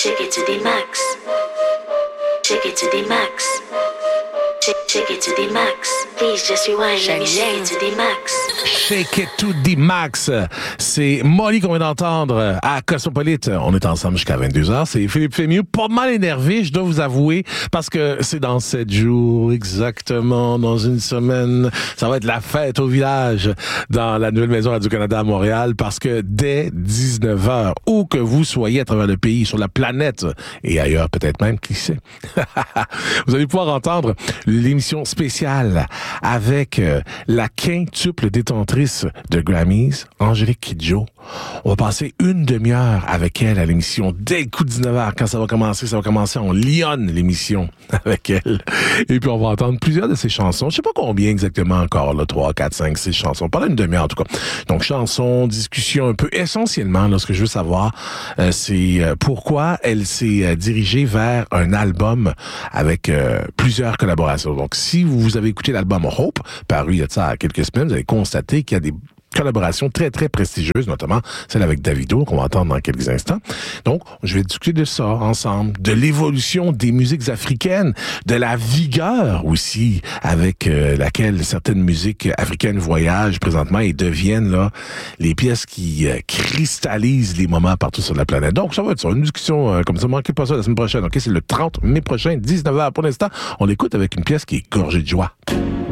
Shake it to the max. Shake it to the max. Shake it to the max. Please just rewind. Let me shake it to the max. Shake it to the max. C'est Molly qu'on vient d'entendre à Cosmopolite. On est ensemble jusqu'à 22h. C'est Philippe Fémieux. Pas mal énervé, je dois vous avouer, parce que c'est dans 7 jours, exactement, dans une semaine. Ça va être la fête au village dans la nouvelle maison Radio-Canada à Montréal, parce que dès 19h, où que vous soyez à travers le pays, sur la planète, et ailleurs peut-être même, qui sait, vous allez pouvoir entendre l'émission spéciale avec la quintuple détentrice de Grammys, Angélique Kidjo. On va passer une demi-heure avec elle à l'émission dès le coup de 19h. Quand ça va commencer en lionne, l'émission, avec elle. Et puis on va entendre plusieurs de ses chansons. Je sais pas combien exactement encore, là, 3, 4, 5, 6 chansons. Pas là une demi-heure, en tout cas. Donc, chansons, discussions un peu. Essentiellement, là, ce que je veux savoir, c'est pourquoi elle s'est dirigée vers un album avec plusieurs collaborations. Donc, si vous avez écouté l'album Hope, paru il y a ça quelques semaines, vous allez constater qu'il y a des collaborations très, très prestigieuses, notamment celle avec Davido, qu'on va entendre dans quelques instants. Donc, je vais discuter de ça ensemble, de l'évolution des musiques africaines, de la vigueur aussi avec laquelle certaines musiques africaines voyagent présentement et deviennent là les pièces qui cristallisent les moments partout sur la planète. Donc, ça va être ça, une discussion comme ça. Manquez pas ça la semaine prochaine. OK, c'est le 30 mai prochain, 19h. Pour l'instant, on l'écoute avec une pièce qui est gorgée de joie.